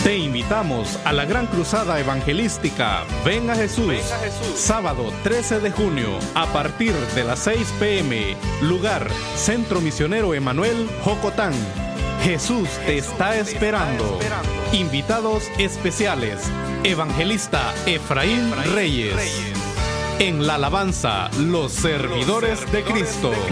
Te invitamos a la Gran Cruzada Evangelística Ven a Jesús, sábado 13 de junio a partir de las 6 p.m. Lugar, Centro Misionero Emanuel, Jocotán. Jesús te está esperando. Invitados especiales, Evangelista Efraín Reyes. En la alabanza, los servidores de Cristo.